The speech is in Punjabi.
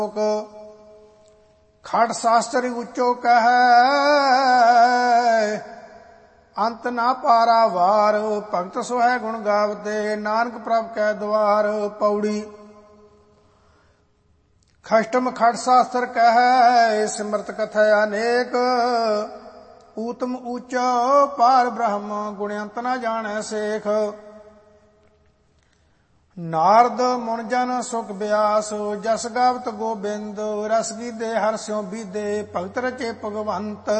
ਖੜ ਸ਼ਾਸਤਰ ਉੱਚੋ ਕਹੈ ਅੰਤ ਨਾ ਪਾਰਾ ਵਾਰ। ਭਗਤ ਸੋਹੈ ਗੁਣ ਗਾਵਤੇ ਨਾਨਕ ਪ੍ਰਭ ਕੈ ਦਵਾਰ। ਪੌੜੀ। ਖਸ਼ਟਮ ਖੜ ਸ਼ਾਸਤਰ ਕਹੈ ਸਿਮਰਤ ਕਥੈ ਅਨੇਕ। ਊਤਮ ਊਚੋ ਪਾਰ ਬ੍ਰਹਮ ਗੁਣਯੰਤ ਨਾ ਜਾਣੈ ਸੇਖ। ਨਾਰਦ ਮੁਨ ਜਨ ਸੁਖ ਬਿਆਸ ਜਸ ਗਾਵਤ ਗੋਬਿੰਦ। ਰਸ ਗੀਧੇ ਹਰਿ ਸਿਉ ਬੀਧੇ ਭਗਤ ਰਚੇ ਭਗਵੰਤ।